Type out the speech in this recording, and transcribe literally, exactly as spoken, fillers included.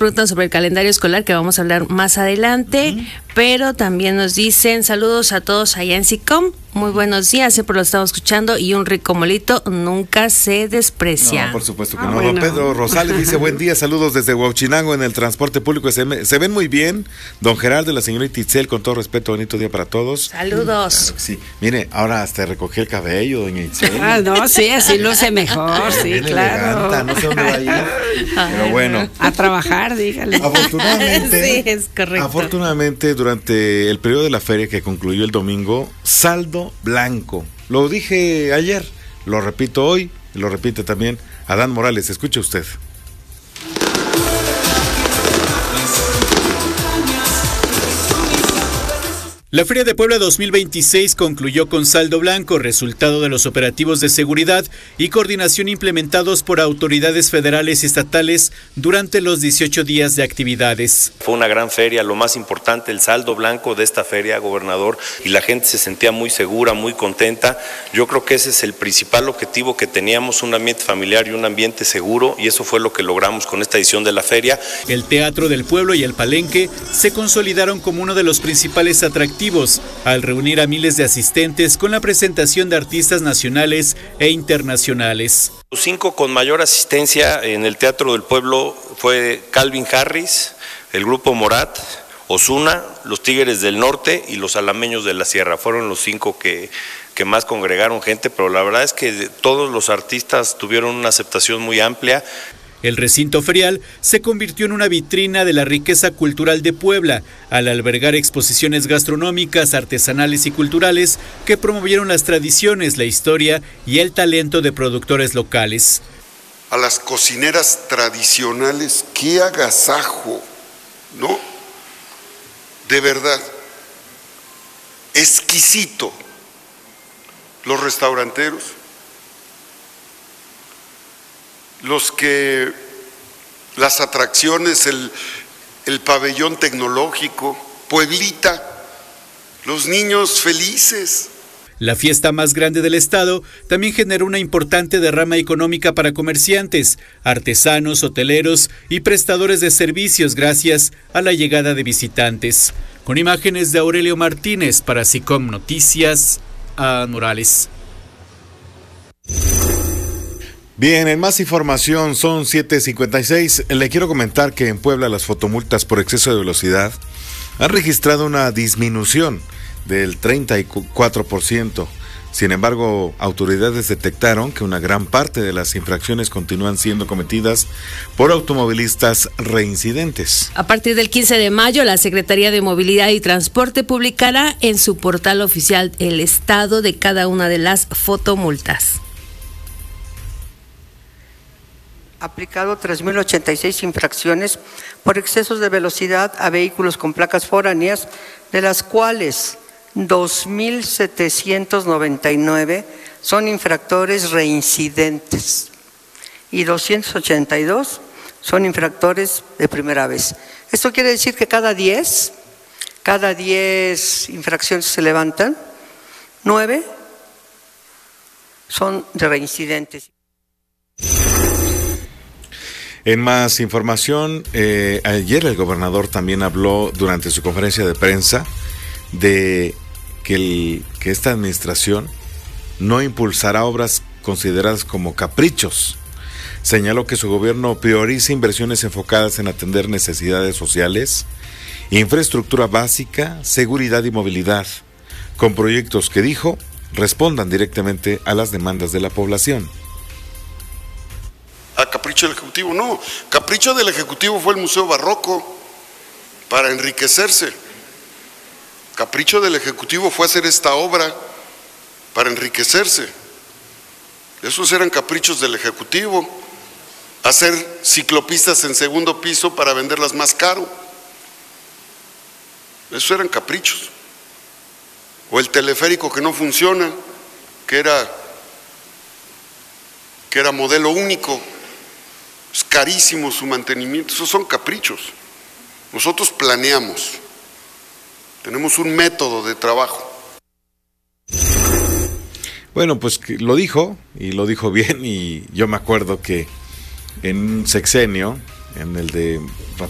preguntan sobre el calendario escolar, que vamos a hablar más adelante, uh-huh. pero también nos dicen saludos a todos allá en SICOM. Muy buenos días, siempre lo estamos escuchando y un rico molito nunca se desprecia. No, por supuesto que ah, no. Bueno. Don Pedro Rosales dice buen día, saludos desde Huauchinango en el transporte público. Se, me, se ven muy bien. Don Gerardo y la señorita Itzel, con todo respeto, bonito día para todos. Saludos. Claro que sí. Mire, ahora hasta recogí el cabello, doña Itzel. Ah, no, sí, así luce mejor, sí, bien claro. Elegante, no sé dónde va a ir, pero bueno. A trabajar, dígale. Afortunadamente, sí, es correcto. Afortunadamente, durante el periodo de la feria que concluyó el domingo, saldo blanco. Lo dije ayer, lo repito hoy, y lo repite también Adán Morales. Escuche usted. La Feria de Puebla dos mil veintiséis concluyó con saldo blanco, resultado de los operativos de seguridad y coordinación implementados por autoridades federales y estatales durante los dieciocho días de actividades. Fue una gran feria, lo más importante, el saldo blanco de esta feria, gobernador, y la gente se sentía muy segura, muy contenta. Yo creo que ese es el principal objetivo que teníamos, un ambiente familiar y un ambiente seguro, y eso fue lo que logramos con esta edición de la feria. El Teatro del Pueblo y el Palenque se consolidaron como uno de los principales atractivos al reunir a miles de asistentes con la presentación de artistas nacionales e internacionales. Los cinco con mayor asistencia en el Teatro del Pueblo fue Calvin Harris, el grupo Morat, Ozuna, los Tigres del Norte y los Alameños de la Sierra. Fueron los cinco que, que más congregaron gente, pero la verdad es que todos los artistas tuvieron una aceptación muy amplia. El recinto ferial se convirtió en una vitrina de la riqueza cultural de Puebla, al albergar exposiciones gastronómicas, artesanales y culturales que promovieron las tradiciones, la historia y el talento de productores locales. A las cocineras tradicionales, qué agasajo, ¿no? De verdad, exquisito. Los restauranteros, los que, las atracciones, el, el pabellón tecnológico, Pueblita, los niños felices. La fiesta más grande del estado también generó una importante derrama económica para comerciantes, artesanos, hoteleros y prestadores de servicios gracias a la llegada de visitantes. Con imágenes de Aurelio Martínez para SICOM Noticias, a Morales. Bien, en más información, son siete cincuenta y seis. Le quiero comentar que en Puebla las fotomultas por exceso de velocidad han registrado una disminución del treinta y cuatro por ciento. Sin embargo, autoridades detectaron que una gran parte de las infracciones continúan siendo cometidas por automovilistas reincidentes. A partir del quince de mayo, la Secretaría de Movilidad y Transporte publicará en su portal oficial el estado de cada una de las fotomultas. Aplicado tres mil ochenta y seis infracciones por excesos de velocidad a vehículos con placas foráneas, de las cuales dos mil setecientos noventa y nueve son infractores reincidentes y doscientos ochenta y dos son infractores de primera vez. Esto quiere decir que cada diez, cada diez infracciones se levantan, nueve son de reincidentes. En más información, eh, ayer el gobernador también habló durante su conferencia de prensa de que, el, que esta administración no impulsará obras consideradas como caprichos. Señaló que su gobierno prioriza inversiones enfocadas en atender necesidades sociales, infraestructura básica, seguridad y movilidad, con proyectos que, dijo, respondan directamente a las demandas de la población. A capricho del Ejecutivo, no. Capricho del Ejecutivo fue el Museo Barroco para enriquecerse. Capricho del Ejecutivo fue hacer esta obra para enriquecerse. Esos eran caprichos del Ejecutivo. Hacer ciclopistas en segundo piso para venderlas más caro. Esos eran caprichos. O el teleférico que no funciona, que era, que era modelo único. Es carísimo su mantenimiento, esos son caprichos. Nosotros planeamos, tenemos un método de trabajo. Bueno, pues lo dijo, y lo dijo bien, y yo me acuerdo que en un sexenio, en el de